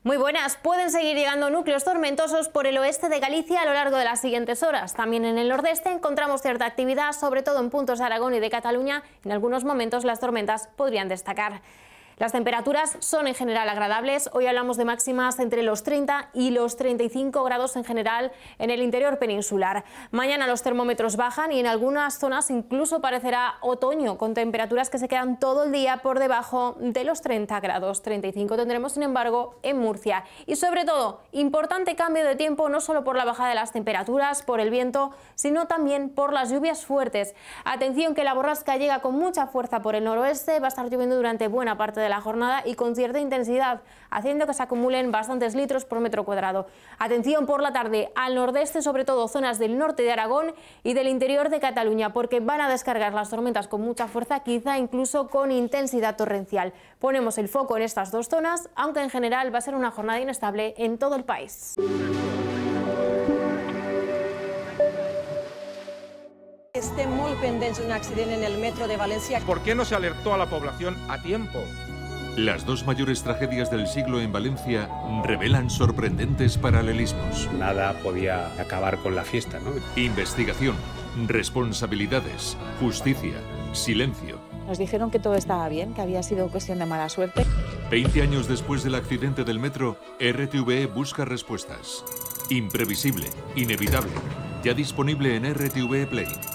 Muy buenas. Pueden seguir llegando núcleos tormentosos por el oeste de Galicia a lo largo de las siguientes horas. También en el nordeste encontramos cierta actividad, sobre todo en puntos de Aragón y de Cataluña. En algunos momentos las tormentas podrían destacar. Las temperaturas son en general agradables. Hoy hablamos de máximas entre los 30 y los 35 grados en general en el interior peninsular. Mañana los termómetros bajan y en algunas zonas incluso parecerá otoño, con temperaturas que se quedan todo el día por debajo de los 30 grados. 35 tendremos, sin embargo, en Murcia. Y sobre todo, importante cambio de tiempo, no solo por la bajada de las temperaturas, por el viento, sino también por las lluvias fuertes. Atención, que la borrasca llega con mucha fuerza por el noroeste, va a estar lloviendo durante buena parte de la jornada y con cierta intensidad, haciendo que se acumulen bastantes litros por metro cuadrado. Atención por la tarde al nordeste, sobre todo zonas del norte de Aragón y del interior de Cataluña, porque van a descargar las tormentas con mucha fuerza, quizá incluso con intensidad torrencial. Ponemos el foco en estas dos zonas, aunque en general va a ser una jornada inestable en todo el país. Estem molt pendents d'un accident en el metro de Valencia. ¿Por qué no se alertó a la población a tiempo? Las dos mayores tragedias del siglo en Valencia revelan sorprendentes paralelismos. Nada podía acabar con la fiesta, ¿no? Investigación, responsabilidades, justicia, silencio. Nos dijeron que todo estaba bien, que había sido cuestión de mala suerte. 20 años después del accidente del metro, RTVE busca respuestas. Imprevisible, inevitable, ya disponible en RTVE Play.